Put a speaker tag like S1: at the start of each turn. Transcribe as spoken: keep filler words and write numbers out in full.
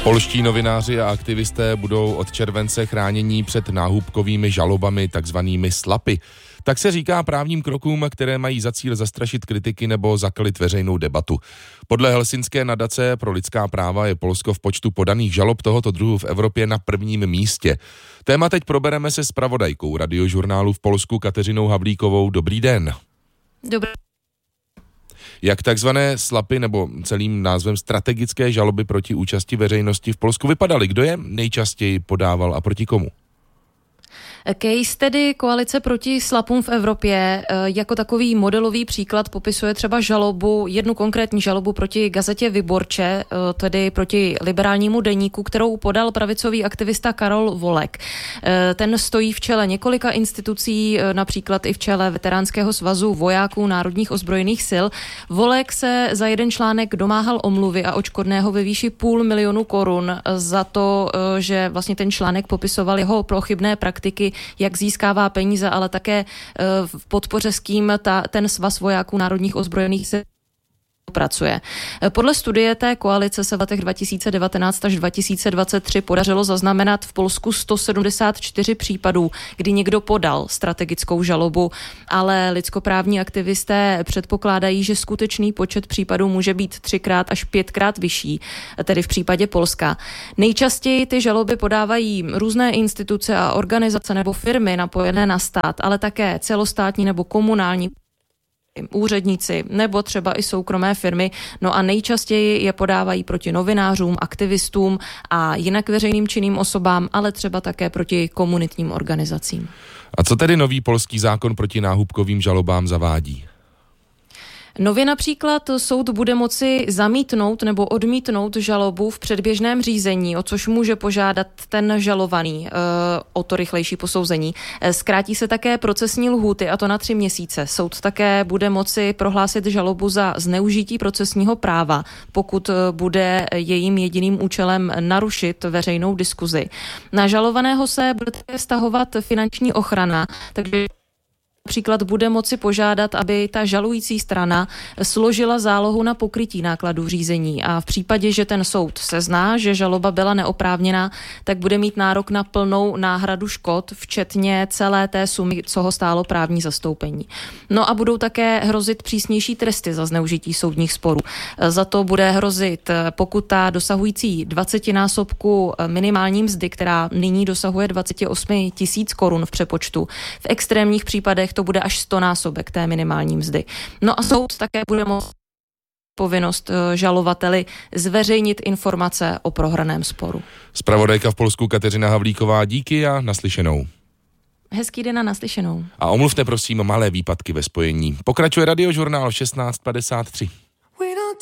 S1: Polští novináři a aktivisté budou od července chránění před náhubkovými žalobami, takzvanými slapy. Tak se říká právním krokům, které mají za cíl zastrašit kritiky nebo zakalit veřejnou debatu. Podle helsinské nadace pro lidská práva je Polsko v počtu podaných žalob tohoto druhu v Evropě na prvním místě. Téma teď probereme se zpravodajkou Radiožurnálu v Polsku Kateřinou Havlíkovou. Dobrý den.
S2: Dobrý.
S1: Jak takzvané slapy nebo celým názvem strategické žaloby proti účasti veřejnosti v Polsku vypadaly? Kdo je nejčastěji podával a proti komu?
S2: Case tedy koalice proti slapům v Evropě jako takový modelový příklad popisuje třeba žalobu, jednu konkrétní žalobu proti gazetě Vyborče, tedy proti liberálnímu deníku, kterou podal pravicový aktivista Karol Volek. Ten stojí v čele několika institucí, například i v čele veteránského svazu vojáků národních ozbrojených sil. Volek se za jeden článek domáhal omluvy a odškodného ve výši půl milionu korun za to, že vlastně ten článek popisoval jeho pochybné praktiky, jak získává peníze, ale také v podpoře s kým ta, ten svaz vojáků národních ozbrojených sil pracuje. Podle studie té koalice se v letech dva tisíce devatenáct až dva tisíce dvacet tři podařilo zaznamenat v Polsku sto sedmdesát čtyři případů, kdy někdo podal strategickou žalobu, ale lidskoprávní aktivisté předpokládají, že skutečný počet případů může být třikrát až pětkrát vyšší, tedy v případě Polska. Nejčastěji ty žaloby podávají různé instituce a organizace nebo firmy napojené na stát, ale také celostátní nebo komunální úředníci nebo třeba i soukromé firmy, no a nejčastěji je podávají proti novinářům, aktivistům a jinak veřejným činným osobám, ale třeba také proti komunitním organizacím.
S1: A co tedy nový polský zákon proti náhubkovým žalobám zavádí?
S2: Nově například soud bude moci zamítnout nebo odmítnout žalobu v předběžném řízení, o což může požádat ten žalovaný e, o to rychlejší posouzení. E, zkrátí se také procesní lhůty, a to na tři měsíce. Soud také bude moci prohlásit žalobu za zneužití procesního práva, pokud bude jejím jediným účelem narušit veřejnou diskuzi. Na žalovaného se bude také vztahovat finanční ochrana, takže například bude moci požádat, aby ta žalující strana složila zálohu na pokrytí nákladů řízení a v případě, že ten soud sezná, že žaloba byla neoprávněná, tak bude mít nárok na plnou náhradu škod, včetně celé té sumy, co ho stálo právní zastoupení. No a budou také hrozit přísnější tresty za zneužití soudních sporů. Za to bude hrozit pokuta dosahující dvacetinásobku minimální mzdy, která nyní dosahuje dvacet osm tisíc korun v přepočtu. V extrémních případech to bude až stonásobek té minimální mzdy. No a soud také bude moct povinnost žalovateli zveřejnit informace o prohraném sporu.
S1: Zpravodajka v Polsku Kateřina Havlíková, díky a naslyšenou.
S2: Hezký den a naslyšenou.
S1: A omluvte prosím malé výpadky ve spojení. Pokračuje Radiožurnál šestnáct padesát tři.